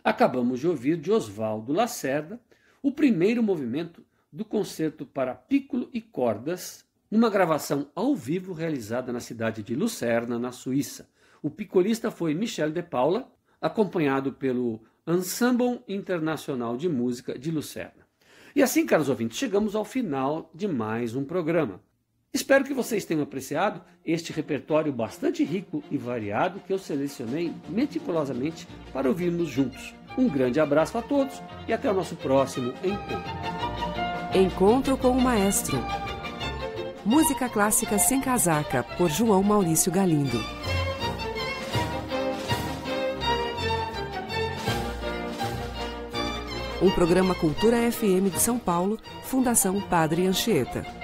Acabamos de ouvir de Osvaldo Lacerda o primeiro movimento do concerto para pícolo e cordas, numa gravação ao vivo realizada na cidade de Lucerna, na Suíça. O picolista foi Michel de Paula, acompanhado pelo Ensemble Internacional de Música de Lucerna. E assim, caros ouvintes, chegamos ao final de mais um programa. Espero que vocês tenham apreciado este repertório bastante rico e variado que eu selecionei meticulosamente para ouvirmos juntos. Um grande abraço a todos e até o nosso próximo encontro. Encontro com o Maestro. Música clássica sem casaca, por João Maurício Galindo. Um programa Cultura FM de São Paulo, Fundação Padre Anchieta.